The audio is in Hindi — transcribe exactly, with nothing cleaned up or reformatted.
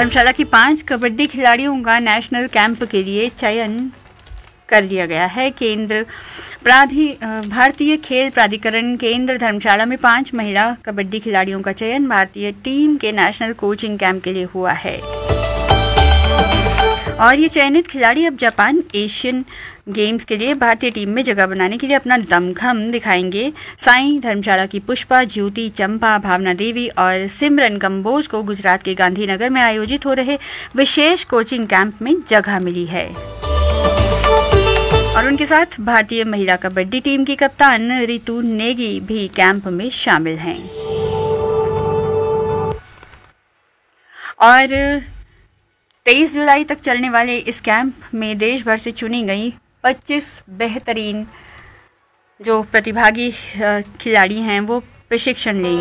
धर्मशाला की पांच कबड्डी खिलाड़ियों का नेशनल कैंप के लिए चयन कर लिया गया है। केंद्र प्राधि भारतीय खेल प्राधिकरण केंद्र धर्मशाला में पांच महिला कबड्डी खिलाड़ियों का चयन भारतीय टीम के नेशनल कोचिंग कैंप के लिए हुआ है और ये चयनित खिलाड़ी अब जापान एशियन गेम्स के लिए भारतीय टीम में जगह बनाने के लिए अपना दमखम दिखाएंगे। साईं धर्मशाला की पुष्पा, ज्योति, चंपा, भावना देवी और सिमरन कंबोज को गुजरात के गांधीनगर में आयोजित हो रहे विशेष कोचिंग कैंप में जगह मिली है और उनके साथ भारतीय महिला कबड्डी टीम की कप्तान रितु नेगी भी कैंप में शामिल हैं। और तेईस जुलाई तक चलने वाले इस कैंप में देश भर से चुनी गई पच्चीस बेहतरीन जो प्रतिभागी खिलाड़ी हैं वो प्रशिक्षण लेंगे।